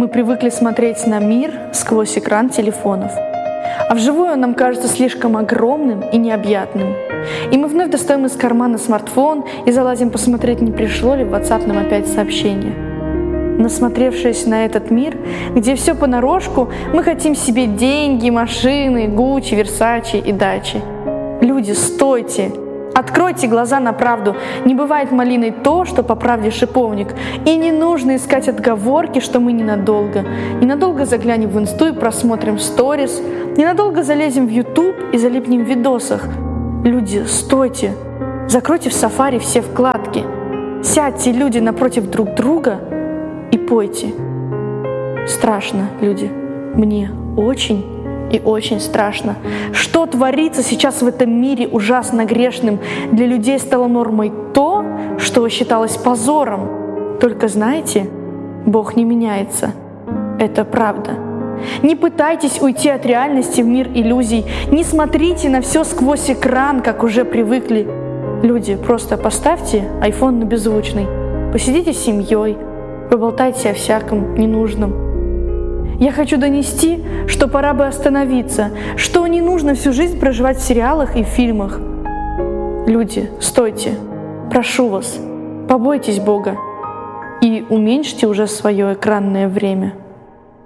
мы привыкли смотреть на мир сквозь экран телефонов. А вживую он нам кажется слишком огромным и необъятным. И мы вновь достаем из кармана смартфон и залазим посмотреть, не пришло ли в WhatsApp нам опять сообщение. Насмотревшись на этот мир, где все понарошку, мы хотим себе деньги, машины, Гуччи, Версачи и дачи. Люди, стойте! Откройте глаза на правду. Не бывает малиной то, что по правде шиповник. И не нужно искать отговорки, что мы ненадолго. Ненадолго заглянем в инсту и просмотрим сторис. Ненадолго залезем в YouTube и залипнем в видосах. Люди, стойте! Закройте в Safari все вкладки. Сядьте, люди, напротив друг друга и пойте. Страшно, люди. Мне очень и очень страшно. Что творится сейчас в этом мире ужасно грешным? Для людей стало нормой то, что считалось позором. Только знаете, Бог не меняется. Это правда. Не пытайтесь уйти от реальности в мир иллюзий. Не смотрите на все сквозь экран, как уже привыкли. Люди, просто поставьте iPhone на беззвучный. Посидите с семьей, поболтайте о всяком ненужном. Я хочу донести, что пора бы остановиться, что не нужно всю жизнь проживать в сериалах и фильмах. Люди, стойте, прошу вас, побойтесь Бога и уменьшите уже свое экранное время.